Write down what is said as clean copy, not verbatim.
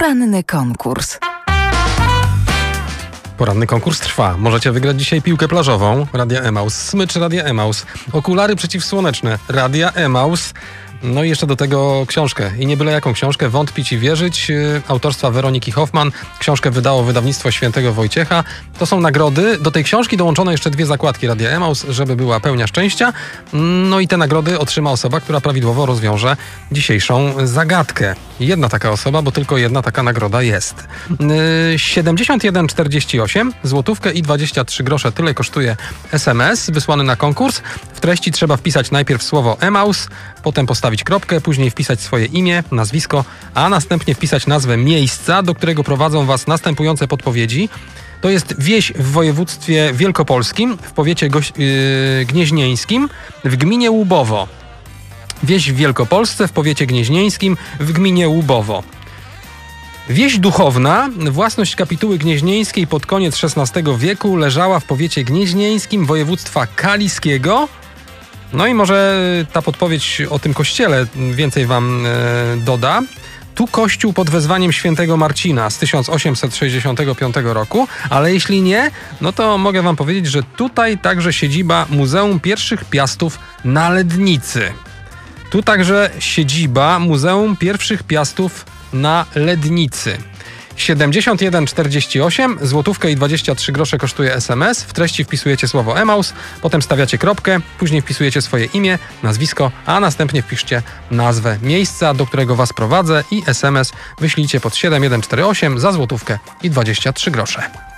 Poranny konkurs. Poranny konkurs trwa. Możecie wygrać dzisiaj piłkę plażową Radia Emaus, smycz Radia Emaus, okulary przeciwsłoneczne Radia Emaus, no i jeszcze do tego książkę. I nie byle jaką książkę, Wątpić i wierzyć, autorstwa Weroniki Hoffman. Książkę wydało wydawnictwo Świętego Wojciecha. To są nagrody. Do tej książki dołączono jeszcze 2 zakładki Radia Emaus, żeby była pełnia szczęścia. No i te nagrody otrzyma osoba, która prawidłowo rozwiąże dzisiejszą zagadkę. Jedna taka osoba, bo tylko jedna taka nagroda jest. 71,48, złotówkę i 23 grosze. Tyle kosztuje SMS wysłany na konkurs. W treści trzeba wpisać najpierw słowo Emaus, potem postawić kropkę, później wpisać swoje imię, nazwisko, a następnie wpisać nazwę miejsca, do którego prowadzą Was następujące podpowiedzi. To jest wieś w województwie wielkopolskim, w powiecie gnieźnieńskim, w gminie Łubowo. Wieś w Wielkopolsce, w powiecie gnieźnieńskim, w gminie Łubowo. Wieś duchowna, własność kapituły gnieźnieńskiej pod koniec XVI wieku, leżała w powiecie gnieźnieńskim województwa kaliskiego. No i może ta podpowiedź o tym kościele więcej wam doda. Tu kościół pod wezwaniem świętego Marcina z 1865 roku, ale jeśli nie, no to mogę wam powiedzieć, że tutaj także siedziba Muzeum Pierwszych Piastów na Lednicy. Tu także siedziba Muzeum Pierwszych Piastów na Lednicy. 71,48, złotówkę i 23 grosze kosztuje SMS. W treści wpisujecie słowo Emaus, potem stawiacie kropkę, później wpisujecie swoje imię, nazwisko, a następnie wpiszcie nazwę miejsca, do którego was prowadzę i SMS wyślijcie pod 7148 za złotówkę i 23 grosze.